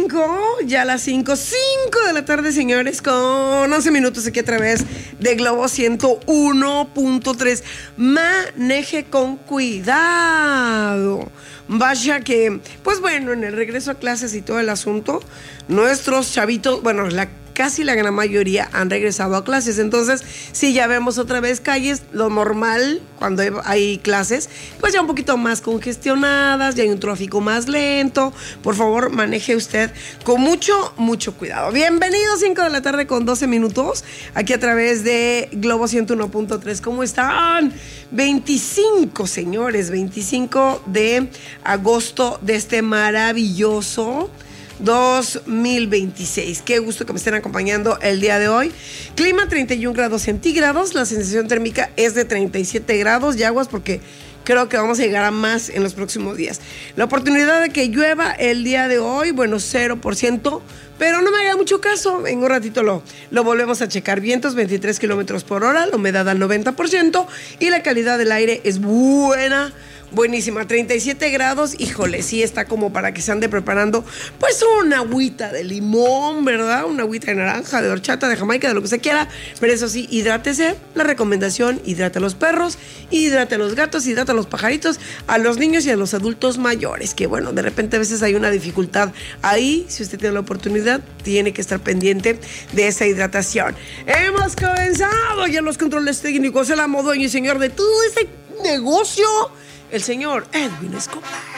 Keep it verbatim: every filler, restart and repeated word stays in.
cinco, ya las cinco, cinco de la tarde, señores, con once minutos aquí a través de Globo ciento uno punto tres. Maneje con cuidado. Vaya que, pues bueno, en el regreso a clases y todo el asunto, nuestros chavitos, bueno, la casi la gran mayoría han regresado a clases. Entonces, si ya vemos otra vez calles, lo normal cuando hay clases, pues ya un poquito más congestionadas, ya hay un tráfico más lento. Por favor, maneje usted con mucho, mucho cuidado. Bienvenidos, cinco de la tarde con doce minutos, aquí a través de Globo ciento uno punto tres. ¿Cómo están? veinticinco, señores, veinticinco de agosto de este maravilloso dos mil veintiséis. Qué gusto que me estén acompañando el día de hoy. Clima treinta y un grados centígrados, la sensación térmica es de treinta y siete grados y aguas porque creo que vamos a llegar a más en los próximos días. La oportunidad de que llueva el día de hoy, bueno, cero por ciento, pero no me haga mucho caso. En un ratito lo, lo volvemos a checar. Vientos veintitrés kilómetros por hora, la humedad al noventa por ciento y la calidad del aire es buena. Buenísima, treinta y siete grados, híjole, sí está como para que se ande preparando pues una agüita de limón, ¿verdad? Una agüita de naranja, de horchata, de jamaica, de lo que se quiera, pero eso sí, hidrátese, la recomendación, hidrate a los perros, hidrate a los gatos, hidrate a los pajaritos, a los niños y a los adultos mayores, que bueno, de repente a veces hay una dificultad ahí, si usted tiene la oportunidad, tiene que estar pendiente de esa hidratación. Hemos comenzado ya los controles técnicos, el amo, dueño y señor de todo este negocio, el señor Edwin Escobar.